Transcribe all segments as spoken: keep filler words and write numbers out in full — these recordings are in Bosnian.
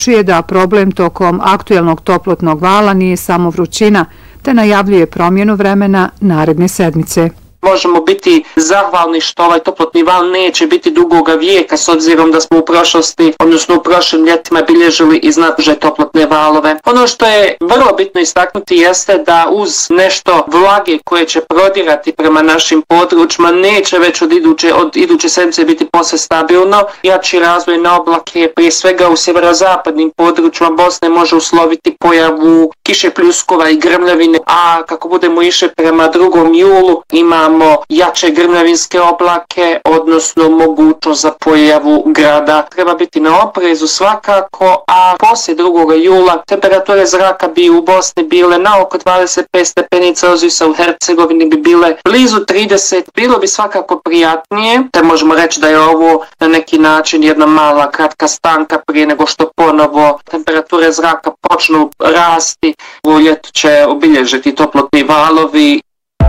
je da problem tokom aktuelnog toplotnog vala nije samo vrućina, te najavljuje promjenu vremena naredne sedmice. Možemo biti zahvalni što ovaj toplotni val neće biti dugoga vijeka s obzirom da smo u prošlosti, odnosno u prošlim ljetima bilježili i znatne toplotne valove. Ono što je vrlo bitno istaknuti jeste da uz nešto vlage koje će prodirati prema našim područjima neće već od iduće, od iduće sedmice biti posve stabilno. Jači razvoj na oblake, prije svega u sjeverozapadnim područjima Bosne, može usloviti pojavu kiše pljuskova i grmljavine, a kako budemo išli prema drugom julu ima jače grmljavinske oblake, odnosno mogućnost za pojavu grada. Treba biti na oprezu svakako, a poslije drugog jula temperature zraka bi u Bosni bile na oko dvadeset pet stepeni Celzijusa, u Hercegovini bi bile blizu trideset. Bilo bi svakako prijatnije, te možemo reći da je ovo na neki način jedna mala kratka stanka prije nego što ponovo temperature zraka počnu rasti. U ljetu će obilježiti toplotni valovi.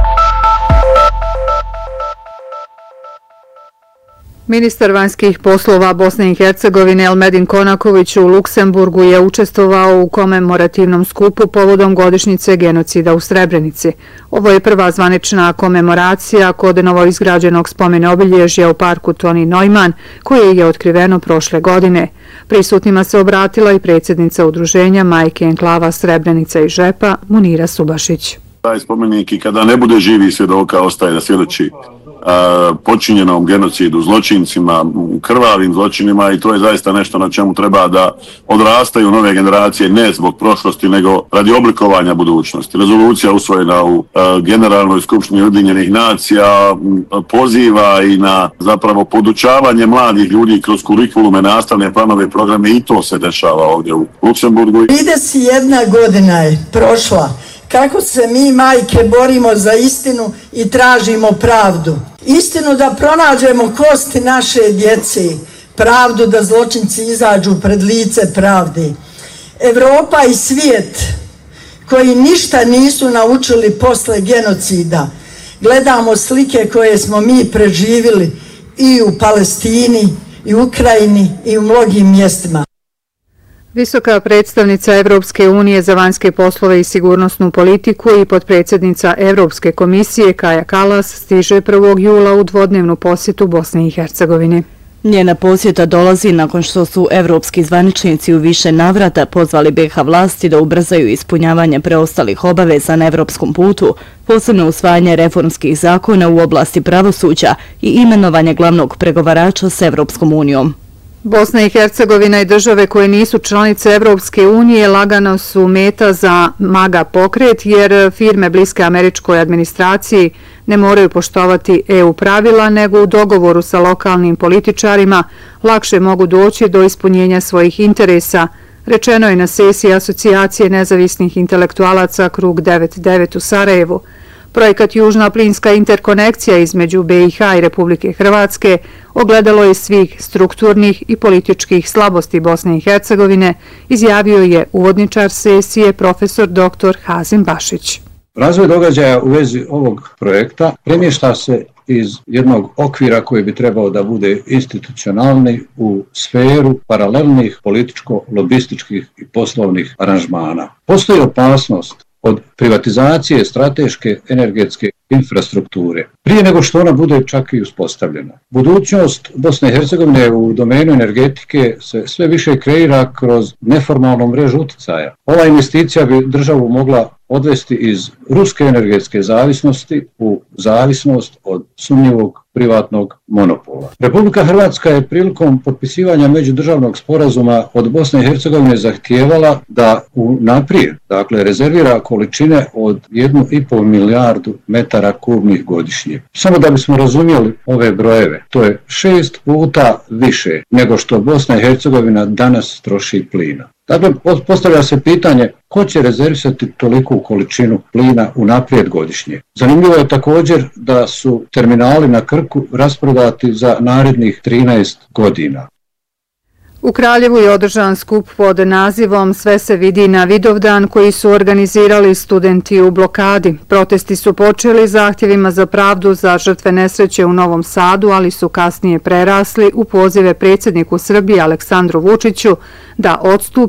Ministar vanjskih poslova Bosne i Hercegovine Elmedin Konaković u Luksemburgu je učestvovao u komemorativnom skupu povodom godišnjice genocida u Srebrenici. Ovo je prva zvanična komemoracija kod novoizgrađenog spomen obilježja u parku Toni Neumann, koje je otkriveno prošle godine. Prisutnima se obratila i predsjednica udruženja Majke enklava Srebrenica i Žepa Munira Subašić. Taj spomenik i kada ne bude živi svjedoka ostaje da svjedoči počinjenom genocidu, zločincima, krvavim zločinima, i to je zaista nešto na čemu treba da odrastaju nove generacije, ne zbog prošlosti, nego radi oblikovanja budućnosti. Rezolucija usvojena u Generalnoj skupštini Ujedinjenih nacija poziva i na zapravo podučavanje mladih ljudi kroz kurikulume, nastavne planove, programe, i to se dešava ovdje u Luksemburgu. trideset jedna godina je prošla kako se mi majke borimo za istinu i tražimo pravdu. Istinu da pronađemo kosti naše djece, pravdu da zločinci izađu pred lice pravde. Evropa i svijet koji ništa nisu naučili posle genocida. Gledamo slike koje smo mi preživjeli i u Palestini, i u Ukrajini, i u mnogim mjestima. Visoka predstavnica Evropske unije za vanjske poslove i sigurnosnu politiku i potpredsjednica Evropske komisije Kaja Kallas stiže prvog jula u dvodnevnu posjetu Bosne i Hercegovine. Njena posjeta dolazi nakon što su evropski zvaničnici u više navrata pozvali be ha vlasti da ubrzaju ispunjavanje preostalih obaveza na evropskom putu, posebno usvajanje reformskih zakona u oblasti pravosuđa i imenovanje glavnog pregovarača s Evropskom unijom. Bosna i Hercegovina i države koje nisu članice Evropske unije lagano su meta za MAGA pokret, jer firme bliske američkoj administraciji ne moraju poštovati e u pravila, nego u dogovoru sa lokalnim političarima lakše mogu doći do ispunjenja svojih interesa, rečeno je na sesiji Asocijacije nezavisnih intelektualaca Krug devedeset devet u Sarajevu. Projekat Južna plinska interkonekcija između be i ha i Republike Hrvatske ogledalo je svih strukturnih i političkih slabosti Bosne i Hercegovine, izjavio je uvodničar sesije profesor doktor Hazim Bašić. Razvoj događaja u vezi ovog projekta premješta se iz jednog okvira koji bi trebao da bude institucionalni u sferu paralelnih političko-lobističkih i poslovnih aranžmana. Postoji opasnost od privatizacije strateške energetske infrastrukture, prije nego što ona bude čak i uspostavljena. Budućnost Bosne i Hercegovine u domenu energetike se sve više kreira kroz neformalnu mrežu uticaja. Ova investicija bi državu mogla odvesti iz ruske energetske zavisnosti u zavisnost od sumnjivog privatnog monopola. Republika Hrvatska je prilikom potpisivanja međudržavnog sporazuma od Bosne i Hercegovine zahtijevala da u naprijed, dakle, rezervira količine od jednu i pol milijardu metara kubnih godišnje. Samo da bismo razumjeli ove brojeve, to je šest puta više nego što Bosna i Hercegovina danas troši plina. Dakle, postavlja se pitanje ko će rezervisati toliku količinu plina unaprijed godišnje. Zanimljivo je također da su terminali na Krku rasprodati za narednih trinaest godina. U Kraljevu je održan skup pod nazivom Sve se vidi na Vidovdan koji su organizirali studenti u blokadi. Protesti su počeli zahtjevima za pravdu za žrtve nesreće u Novom Sadu, ali su kasnije prerasli u pozive predsjedniku Srbije Aleksandru Vučiću da odstupi